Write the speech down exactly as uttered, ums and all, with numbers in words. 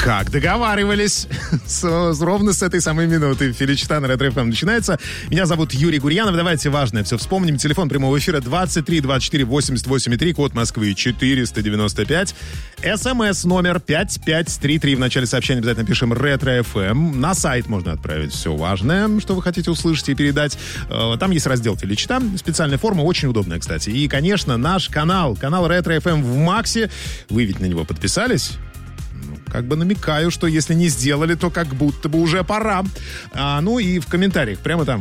Как договаривались, с, с, ровно с этой самой минуты Феличита на Ретро эф эм начинается. Меня зовут Юрий Гурьянов. Давайте важное все вспомним. Телефон прямого эфира двадцать три двадцать четыре восемьдесят восемь три, код Москвы четыреста девяносто пять. СМС номер пять пять три три. В начале сообщения обязательно пишем Ретро эф эм. На сайт можно отправить все важное, что вы хотите услышать и передать. Там есть раздел Феличита. Специальная форма, очень удобная, кстати. И, конечно, наш канал, канал Ретро эф эм в Максе. Вы ведь на него подписались? Как бы намекаю, что если не сделали, то как будто бы уже пора. А, ну и в комментариях, прямо там